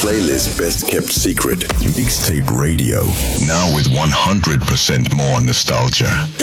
playlist best kept secret. Mixtape Radio, now with 100% more nostalgia.